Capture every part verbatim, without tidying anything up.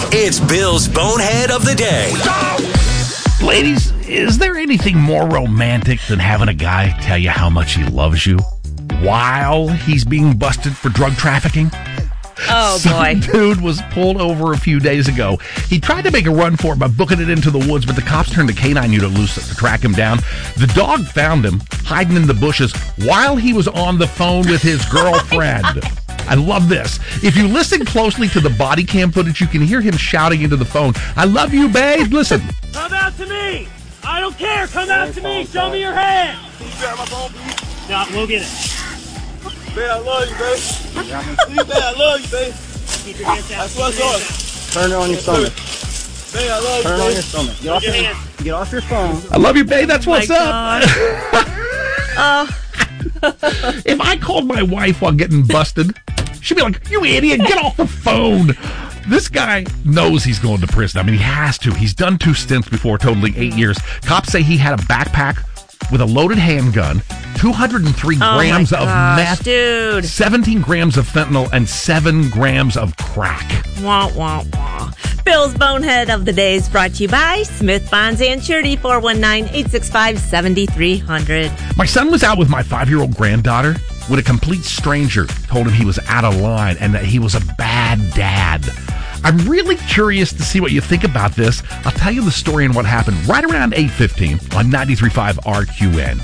It's Bill's Bonehead of the Day. Ladies, is there anything more romantic than having a guy tell you how much he loves you while he's being busted for drug trafficking? Oh, Some boy. dude was pulled over a few days ago. He tried to make a run for it by booking it into the woods, but the cops turned a canine unit loose to track him down. The dog found him hiding in the bushes while he was on the phone with his girlfriend. I love this. If you listen closely to the body cam footage, you can hear him shouting into the phone, "I love you, babe. Listen." Come out to me. I don't care. Come out to me. Show me your hand. Can you grab my phone, please? No, we'll get it. Babe, I love you, babe. Please, babe, I love you, babe. Keep your hands out. That's what's on. Turn it on your stomach. Babe, I love you, Turn it babe. on your stomach. Get off your your, hands. get off your phone. I love you, babe. That's Oh, what's my up. Oh, If I called my wife while getting busted, she'd be like, "You idiot, get off the phone." This guy knows he's going to prison. I mean, he has to. He's done two stints before, totaling eight years. Cops say he had a backpack with a loaded handgun, two hundred three oh grams my of gosh, meth, dude. seventeen grams of fentanyl, and seven grams of crack. Wah, wah, wah. Bill's Bonehead of the Day is brought to you by Smith Bonds and Surety, four one nine, eight six five, seven three zero zero. My son was out with my five-year-old granddaughter when a complete stranger told him he was out of line and that he was a bad dad. I'm really curious to see what you think about this. I'll tell you the story and what happened right around eight fifteen on ninety-three point five R Q N.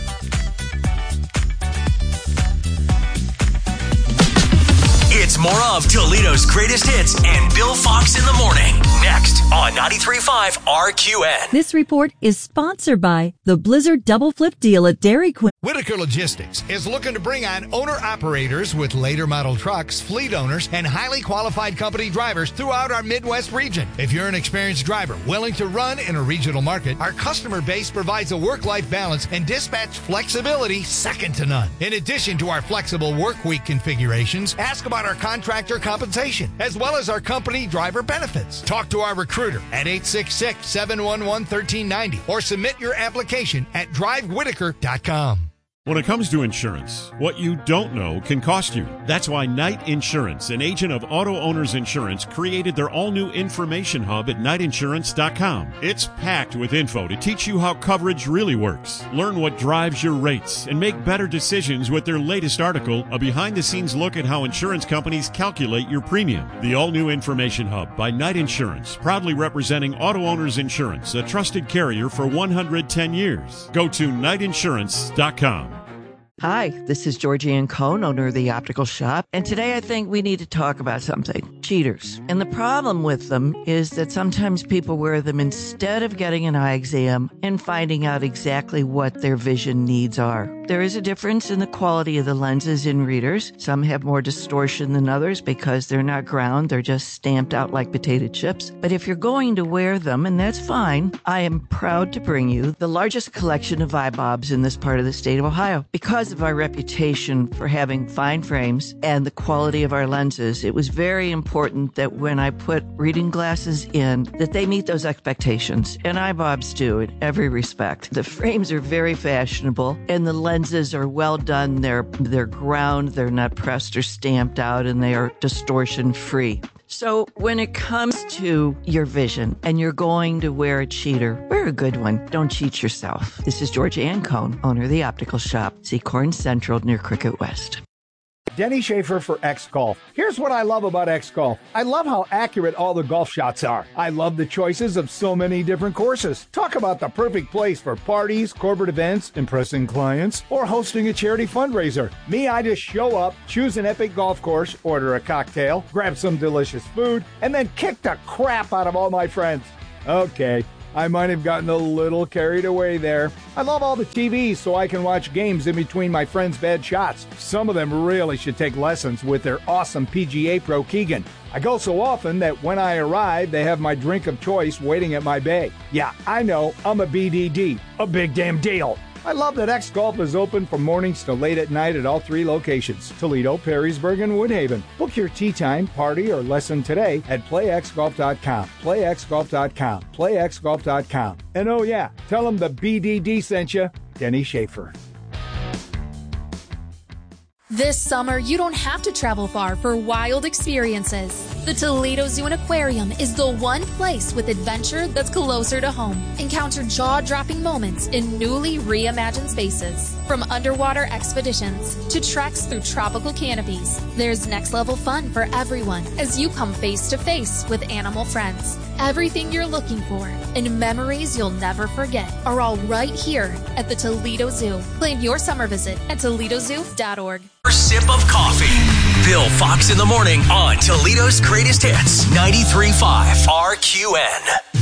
It's more of Toledo's greatest hits and Bill Fox in the morning. Next on ninety-three point five R Q N. This report is sponsored by the Blizzard Double Flip Deal at Dairy Queen. Whitaker Logistics is looking to bring on owner-operators with later model trucks, fleet owners, and highly qualified company drivers throughout our Midwest region. If you're an experienced driver willing to run in a regional market, our customer base provides a work-life balance and dispatch flexibility second to none. In addition to our flexible work week configurations, ask about our contractor compensation, as well as our company driver benefits. Talk to our recruiter at eight six six, seven one one, one three nine zero or submit your application at drive whitaker dot com. When it comes to insurance, what you don't know can cost you. That's why Knight Insurance, an agent of Auto Owners Insurance, created their all-new information hub at knight insurance dot com. It's packed with info to teach you how coverage really works. Learn what drives your rates and make better decisions with their latest article, a behind-the-scenes look at how insurance companies calculate your premium. The all-new information hub by Knight Insurance, proudly representing Auto Owners Insurance, a trusted carrier for one hundred ten years. Go to knight insurance dot com. Hi, this is Georgianne Cohn, owner of the Optical Shop, and today I think we need to talk about something. Cheaters. And the problem with them is that sometimes people wear them instead of getting an eye exam and finding out exactly what their vision needs are. There is a difference in the quality of the lenses in readers. Some have more distortion than others because they're not ground, they're just stamped out like potato chips. But if you're going to wear them, and that's fine, I am proud to bring you the largest collection of eye bobs in this part of the state of Ohio. Because of our reputation for having fine frames and the quality of our lenses, it was very important that when I put reading glasses in, that they meet those expectations. And eye bobs do in every respect. The frames are very fashionable and the lenses are well done. They're, they're ground, they're not pressed or stamped out, and they are distortion free. So when it comes to your vision and you're going to wear a cheater, wear a good one. Don't cheat yourself. This is Georgianne Cohn, owner of the Optical Shop, Seacorn Central near Cricket West. Denny Schaefer for X-Golf. Here's what I love about X-Golf. I love how accurate all the golf shots are. I love the choices of so many different courses. Talk about the perfect place for parties, corporate events, impressing clients, or hosting a charity fundraiser. Me, I just show up, choose an epic golf course, order a cocktail, grab some delicious food, and then kick the crap out of all my friends. Okay, I might have gotten a little carried away there. I love all the T Vs so I can watch games in between my friends' bad shots. Some of them really should take lessons with their awesome P G A pro Keegan. I go so often that when I arrive, they have my drink of choice waiting at my bay. Yeah, I know, I'm a B D D, a big damn deal. I love that X-Golf is open from mornings to late at night at all three locations, Toledo, Perrysburg, and Woodhaven. Book your tee time, party, or lesson today at play x golf dot com. play x golf dot com. play x golf dot com. And oh yeah, tell them the B D D sent you, Denny Schaefer. This summer, you don't have to travel far for wild experiences. The Toledo Zoo and Aquarium is the one place with adventure that's closer to home. Encounter jaw-dropping moments in newly reimagined spaces. From underwater expeditions to treks through tropical canopies, there's next-level fun for everyone as you come face-to-face with animal friends. Everything you're looking for and memories you'll never forget are all right here at the Toledo Zoo. Plan your summer visit at Toledo Zoo dot org. Sip of coffee. Bill Fox in the morning on Toledo's Greatest Hits, ninety-three point five R Q N.